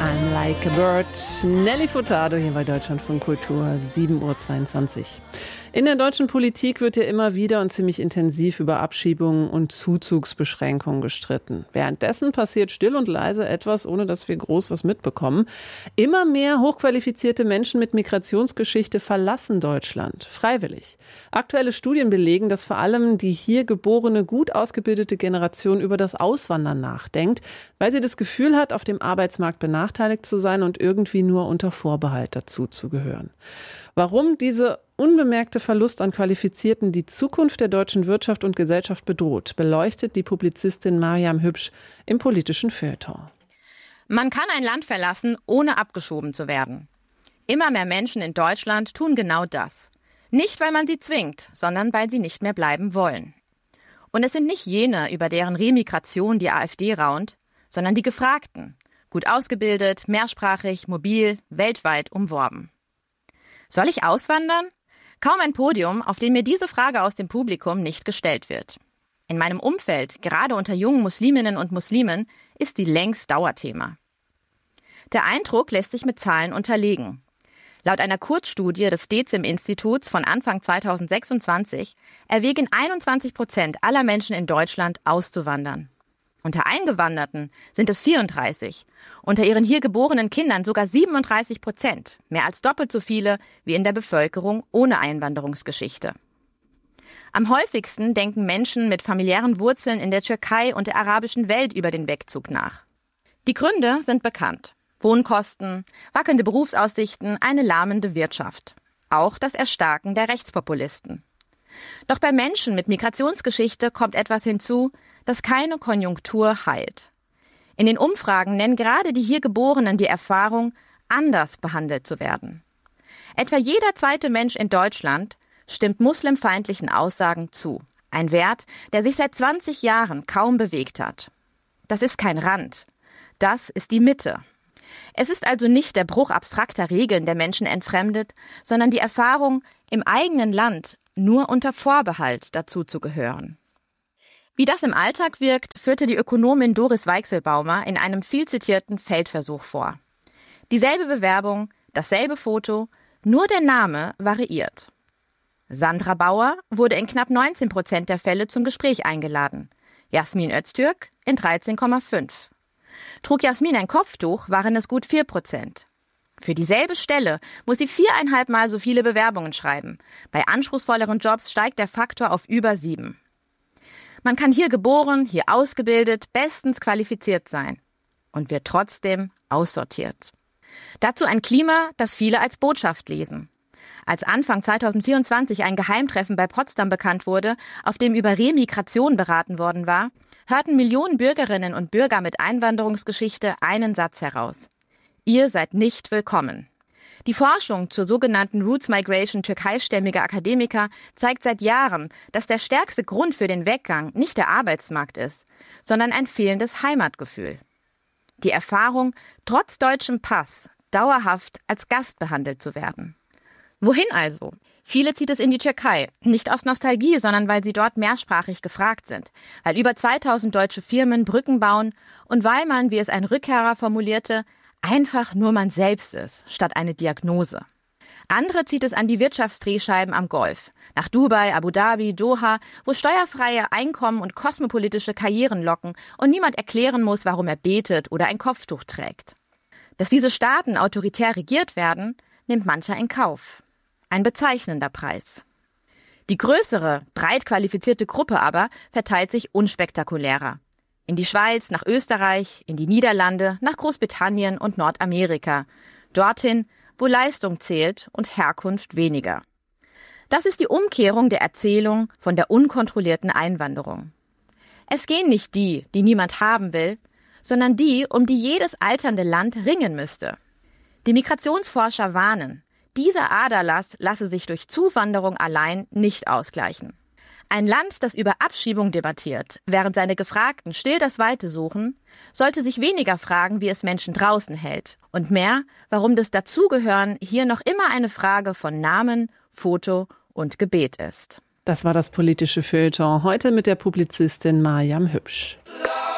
I'm like a bird. Nelly Furtado hier bei Deutschlandfunk Kultur, 7:22 Uhr. In der deutschen Politik wird ja immer wieder und ziemlich intensiv über Abschiebungen und Zuzugsbeschränkungen gestritten. Währenddessen passiert still und leise etwas, ohne dass wir groß was mitbekommen. Immer mehr hochqualifizierte Menschen mit Migrationsgeschichte verlassen Deutschland, freiwillig. Aktuelle Studien belegen, dass vor allem die hier geborene, gut ausgebildete Generation über das Auswandern nachdenkt, weil sie das Gefühl hat, auf dem Arbeitsmarkt benachteiligt zu sein und irgendwie nur unter Vorbehalt dazuzugehören. Warum dieser unbemerkte Verlust an Qualifizierten die Zukunft der deutschen Wirtschaft und Gesellschaft bedroht, beleuchtet die Publizistin Maryam Hübsch im politischen Feuilleton. Man kann ein Land verlassen, ohne abgeschoben zu werden. Immer mehr Menschen in Deutschland tun genau das. Nicht, weil man sie zwingt, sondern weil sie nicht mehr bleiben wollen. Und es sind nicht jene, über deren Remigration die AfD raunt, sondern die Gefragten. Gut ausgebildet, mehrsprachig, mobil, weltweit umworben. Soll ich auswandern? Kaum ein Podium, auf dem mir diese Frage aus dem Publikum nicht gestellt wird. In meinem Umfeld, gerade unter jungen Musliminnen und Muslimen, ist die längst Dauerthema. Der Eindruck lässt sich mit Zahlen unterlegen. Laut einer Kurzstudie des DEZIM-Instituts von Anfang 2026 erwägen 21% aller Menschen in Deutschland auszuwandern. Unter Eingewanderten sind es 34, unter ihren hier geborenen Kindern sogar 37%, mehr als doppelt so viele wie in der Bevölkerung ohne Einwanderungsgeschichte. Am häufigsten denken Menschen mit familiären Wurzeln in der Türkei und der arabischen Welt über den Wegzug nach. Die Gründe sind bekannt. Wohnkosten, wackelnde Berufsaussichten, eine lahmende Wirtschaft. Auch das Erstarken der Rechtspopulisten. Doch bei Menschen mit Migrationsgeschichte kommt etwas hinzu, das keine Konjunktur heilt. In den Umfragen nennen gerade die hier Geborenen die Erfahrung, anders behandelt zu werden. Etwa jeder zweite Mensch in Deutschland stimmt muslimfeindlichen Aussagen zu. Ein Wert, der sich seit 20 Jahren kaum bewegt hat. Das ist kein Rand. Das ist die Mitte. Es ist also nicht der Bruch abstrakter Regeln, der Menschen entfremdet, sondern die Erfahrung, im eigenen Land nur unter Vorbehalt dazuzugehören. Wie das im Alltag wirkt, führte die Ökonomin Doris Weichselbaumer in einem viel zitierten Feldversuch vor. Dieselbe Bewerbung, dasselbe Foto, nur der Name variiert. Sandra Bauer wurde in knapp 19% der Fälle zum Gespräch eingeladen. Jasmin Öztürk in 13,5%. Trug Jasmin ein Kopftuch, waren es gut 4%. Für dieselbe Stelle muss sie 4,5 Mal so viele Bewerbungen schreiben. Bei anspruchsvolleren Jobs steigt der Faktor auf über 7. Man kann hier geboren, hier ausgebildet, bestens qualifiziert sein und wird trotzdem aussortiert. Dazu ein Klima, das viele als Botschaft lesen. Als Anfang 2024 ein Geheimtreffen bei Potsdam bekannt wurde, auf dem über Remigration beraten worden war, hörten Millionen Bürgerinnen und Bürger mit Einwanderungsgeschichte einen Satz heraus. Ihr seid nicht willkommen. Die Forschung zur sogenannten Roots Migration türkeistämmiger Akademiker zeigt seit Jahren, dass der stärkste Grund für den Weggang nicht der Arbeitsmarkt ist, sondern ein fehlendes Heimatgefühl. Die Erfahrung, trotz deutschem Pass dauerhaft als Gast behandelt zu werden. Wohin also? Viele zieht es in die Türkei, nicht aus Nostalgie, sondern weil sie dort mehrsprachig gefragt sind, weil über 2000 deutsche Firmen Brücken bauen und weil man, wie es ein Rückkehrer formulierte, einfach nur man selbst ist, statt eine Diagnose. Andere zieht es an die Wirtschaftsdrehscheiben am Golf, nach Dubai, Abu Dhabi, Doha, wo steuerfreie Einkommen und kosmopolitische Karrieren locken und niemand erklären muss, warum er betet oder ein Kopftuch trägt. Dass diese Staaten autoritär regiert werden, nimmt mancher in Kauf. Ein bezeichnender Preis. Die größere, breit qualifizierte Gruppe aber verteilt sich unspektakulärer. In die Schweiz, nach Österreich, in die Niederlande, nach Großbritannien und Nordamerika. Dorthin, wo Leistung zählt und Herkunft weniger. Das ist die Umkehrung der Erzählung von der unkontrollierten Einwanderung. Es gehen nicht die, die niemand haben will, sondern die, um die jedes alternde Land ringen müsste. Die Migrationsforscher warnen, dieser Aderlass lasse sich durch Zuwanderung allein nicht ausgleichen. Ein Land, das über Abschiebung debattiert, während seine Gefragten still das Weite suchen, sollte sich weniger fragen, wie es Menschen draußen hält und mehr, warum das Dazugehören hier noch immer eine Frage von Namen, Foto und Gebet ist. Das war das politische Feuilleton heute mit der Publizistin Maryam Hübsch.